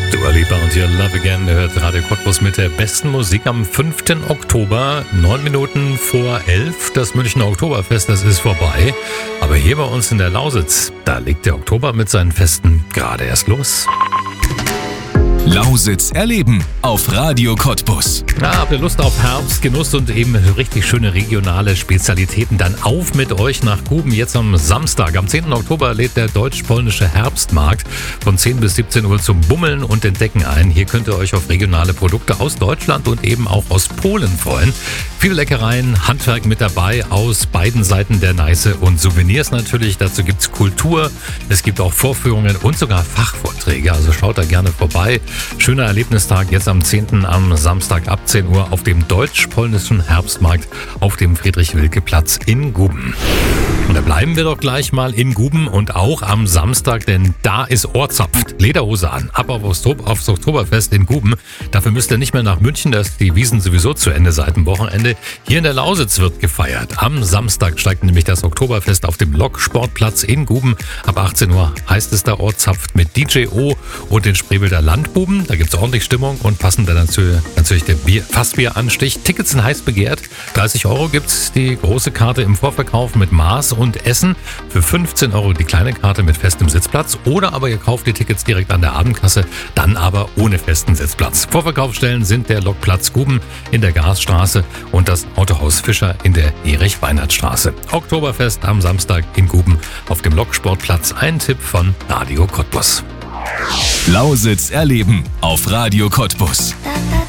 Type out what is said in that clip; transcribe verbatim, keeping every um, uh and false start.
Dua Lipa und Your Love Again. Ihr hört Radio Cottbus mit der besten Musik am fünften Oktober, neun Minuten vor elf. Das Münchner Oktoberfest, das ist vorbei. Aber hier bei uns in der Lausitz, da legt der Oktober mit seinen Festen gerade erst los. Lausitz erleben auf Radio Cottbus. Na, habt ihr Lust auf Herbst, Genuss und eben richtig schöne regionale Spezialitäten? Dann auf mit euch nach Guben jetzt am Samstag. Am zehnten Oktober lädt der deutsch-polnische Herbstmarkt von zehn bis siebzehn Uhr zum Bummeln und Entdecken ein. Hier könnt ihr euch auf regionale Produkte aus Deutschland und eben auch aus Polen freuen. Viele Leckereien, Handwerk mit dabei aus beiden Seiten der Neiße und Souvenirs natürlich. Dazu gibt's Kultur, es gibt auch Vorführungen und sogar Fachvorträge. Also schaut da gerne vorbei. Schöner Erlebnistag jetzt am zehnten am Samstag ab zehn Uhr auf dem deutsch-polnischen Herbstmarkt auf dem Friedrich-Wilke-Platz in Guben. Und da bleiben wir doch gleich mal in Guben und auch am Samstag, denn da ist Ohrzapft. Lederhose an, ab aufs Oktoberfest in Guben. Dafür müsst ihr nicht mehr nach München, da ist die Wiesn sowieso zu Ende seit dem Wochenende. Hier in der Lausitz wird gefeiert. Am Samstag steigt nämlich das Oktoberfest auf dem Loksportplatz in Guben. Ab achtzehn Uhr heißt es da Ohrzapft mit D J O und den Spreewälder Landbuben. Da gibt es ordentlich Stimmung und passend dann natürlich der Bier, Fassbieranstich. Tickets sind heiß begehrt. dreißig Euro gibt es die große Karte im Vorverkauf mit Maß und Essen. Für fünfzehn Euro die kleine Karte mit festem Sitzplatz. Oder aber ihr kauft die Tickets direkt an der Abendkasse, dann aber ohne festen Sitzplatz. Vorverkaufsstellen sind der Lokplatz Guben in der Gasstraße und das Autohaus Fischer in der Erich-Weinert-Straße. Oktoberfest am Samstag in Guben auf dem Loksportplatz. Ein Tipp von Radio Cottbus. Lausitz erleben auf Radio Cottbus. Da, da,